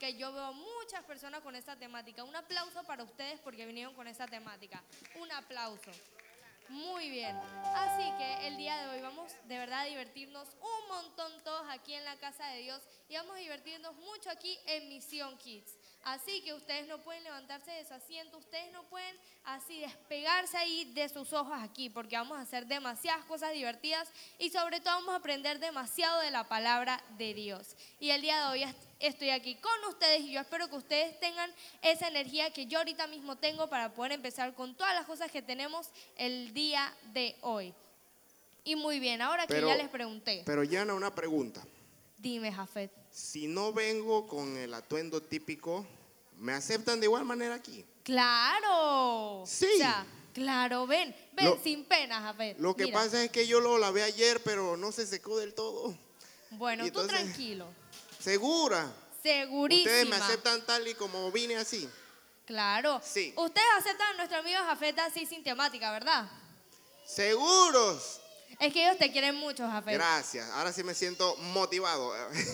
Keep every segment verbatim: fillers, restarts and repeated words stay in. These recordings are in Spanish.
porque yo veo muchas personas con esta temática. Un aplauso para ustedes porque vinieron con esta temática. Un aplauso. Muy bien. Así que el día de hoy vamos de verdad a divertirnos un montón todos aquí en la casa de Dios y vamos a divertirnos mucho aquí en Misión Kids. Así que ustedes no pueden levantarse de su asiento, ustedes no pueden así despegarse ahí de sus ojos aquí porque vamos a hacer demasiadas cosas divertidas y sobre todo vamos a aprender demasiado de la palabra de Dios. Y el día de hoy estoy aquí con ustedes y yo espero que ustedes tengan esa energía que yo ahorita mismo tengo para poder empezar con todas las cosas que tenemos el día de hoy. Y muy bien, ahora que Pero, ya les pregunté. Pero Yana, una pregunta. Dime, Jafet. Si no vengo con el atuendo típico, ¿me aceptan de igual manera aquí? ¡Claro! Sí. O sea, claro, ven, ven Lo, sin pena, Jafet. Lo que Mira. pasa es que yo lo lavé ayer, pero no se secó del todo. Bueno, entonces, tú tranquilo. ¿Segura? Segurísima. ¿Ustedes me aceptan tal y como vine así? Claro. Sí. Ustedes aceptan a nuestro amigo Jafet así sin temática, ¿verdad? ¿Seguros? Es que ellos te quieren mucho, Jafet. Gracias, ahora sí me siento motivado.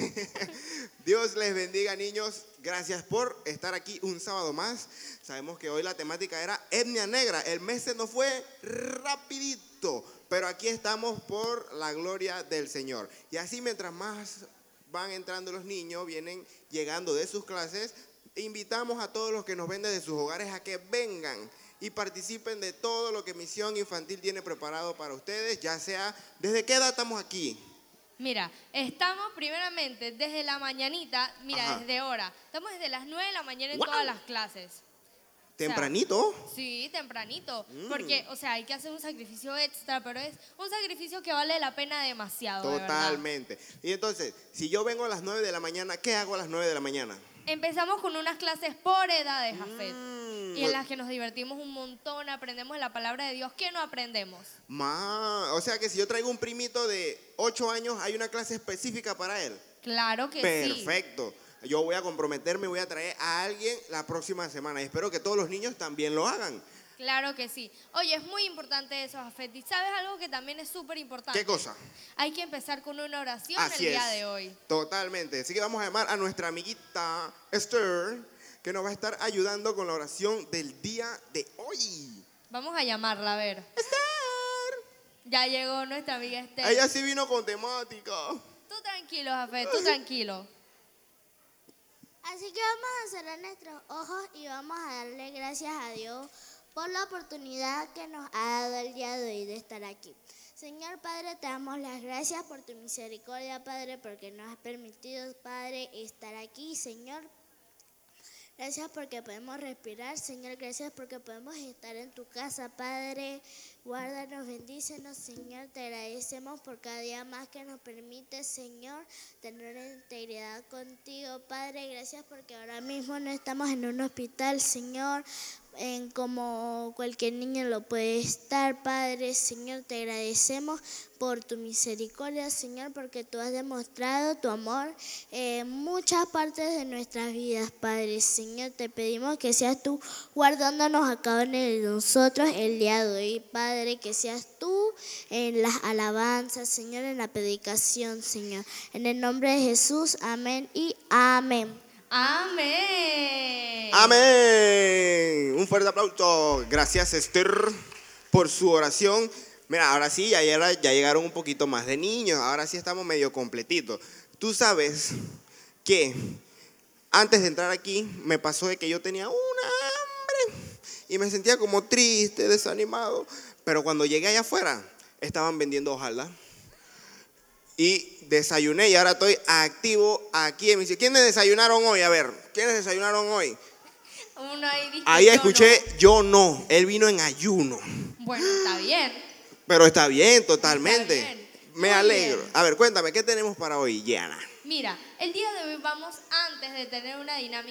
Dios les bendiga, niños. Gracias por estar aquí un sábado más. Sabemos que hoy la temática era etnia negra. El mes se nos fue rapidito, pero aquí estamos por la gloria del Señor. Y así mientras más van entrando los niños, vienen llegando de sus clases, invitamos a todos los que nos ven desde sus hogares a que vengan y participen de todo lo que Misión Infantil tiene preparado para ustedes, ya sea, ¿desde qué edad estamos aquí? Mira, estamos primeramente desde la mañanita, mira, Ajá. desde ahora, estamos desde las nueve de la mañana en ¡Wow! todas las clases. ¿Tempranito? O sea, sí, tempranito, Mm. porque, o sea, hay que hacer un sacrificio extra, pero es un sacrificio que vale la pena demasiado, Totalmente. De verdad. Y entonces, si yo vengo a las nueve de la mañana, ¿qué hago a las nueve de la mañana? Empezamos con unas clases por edades, Jafet, Mm. y en las que nos divertimos un montón, aprendemos la palabra de Dios. ¿Qué no aprendemos? Ma, o sea que si yo traigo un primito de ocho años, hay una clase específica para él. Claro que sí. Perfecto. Yo voy a comprometerme, voy a traer a alguien la próxima semana y espero que todos los niños también lo hagan. Claro que sí. Oye, es muy importante eso, Jafet. ¿Y sabes algo que también es súper importante? ¿Qué cosa? Hay que empezar con una oración Así el día es. de hoy. Totalmente. Así que vamos a llamar a nuestra amiguita Esther, que nos va a estar ayudando con la oración del día de hoy. Vamos a llamarla, a ver. ¡Esther! Ya llegó nuestra amiga Esther. Ella sí vino con temática. Tú tranquilo, Jafet, tú tranquilo. Así que vamos a cerrar nuestros ojos y vamos a darle gracias a Dios por la oportunidad que nos ha dado el día de hoy de estar aquí. Señor Padre, te damos las gracias por tu misericordia, Padre, porque nos has permitido, Padre, estar aquí, Señor. Gracias porque podemos respirar, Señor. Gracias porque podemos estar en tu casa, Padre. Guárdanos, bendícenos, Señor. Te agradecemos por cada día más que nos permite, Señor, tener una integridad contigo, Padre. Gracias porque ahora mismo no estamos en un hospital, Señor, en como cualquier niño lo puede estar, Padre. Señor, te agradecemos por tu misericordia, Señor, porque tú has demostrado tu amor en muchas partes de nuestras vidas, Padre. Señor, te pedimos que seas tú guardándonos a cada uno de nosotros el día de hoy, Padre, que seas tú en las alabanzas, Señor, en la predicación, Señor. En el nombre de Jesús, amén y amén. Amén. Amén. Un fuerte aplauso. Gracias, Esther, por su oración. Mira, ahora sí, ya, ya llegaron un poquito más de niños. Ahora sí estamos medio completitos. Tú sabes que antes de entrar aquí me pasó de que yo tenía una hambre y me sentía como triste, desanimado. Pero cuando llegué allá afuera, estaban vendiendo hojaldas. Y desayuné y ahora estoy activo aquí en mi sitio. ¿Quiénes desayunaron hoy? A ver, ¿quiénes desayunaron hoy? Uno ahí dice, Ahí yo escuché, no. yo no. Él vino en ayuno. Bueno, está bien. Pero está bien, totalmente. Está bien. Me Muy alegro. bien. A ver, cuéntame, ¿qué tenemos para hoy, Yana? Mira, el día de hoy vamos, antes de tener una dinámica